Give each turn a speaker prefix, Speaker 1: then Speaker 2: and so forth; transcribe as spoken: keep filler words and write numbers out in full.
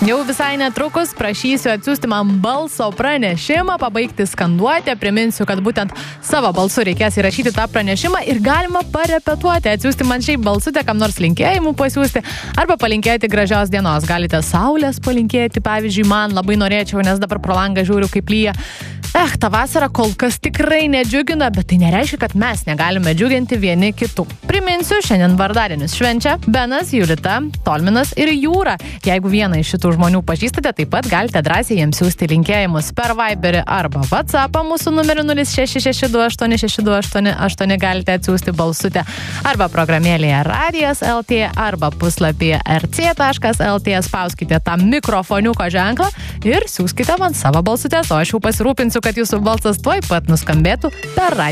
Speaker 1: Jau visai netrukus prašysiu atsiųsti man balso pranešimą, pabaigti skanduotę. Priminsiu, kad būtent savo balsu reikės įrašyti tą pranešimą ir galima parepetuoti, atsiųsti man šiaip balsutę, kam nors linkėjimų pasiųsti arba palinkėti gražios dienos. Galite saulės palinkėti, pavyzdžiui, man labai norėčiau, nes dabar pro langą žiūriu, kaip lyja. Eh, ta vasara kol kas tikrai nedžiugina, bet tai nereiškia, kad mes negalime džiuginti vieni kitų. Priminsiu, šiandien vardadienius švenčia Benas, Julita, Tolminas ir Jūra. Jeigu vieną iš šitų žmonių pažįstate, taip pat galite drąsiai jiems siųsti linkėjimus per Viberį arba WhatsAppą mūsų numeriu nulis šeši šeši du aštuoni šeši du aštuoni aštuoni, galite atsiųsti balsutę arba programėlėje radijas taškas lt arba puslapyje er cė taškas el tė, spauskite tą mikrofoniuko ženklą ir siųskite man savo balsutės, o aš jau pasirūpinsiu, kad jūsų balsas tuoj pat nuskambėtų per radiją.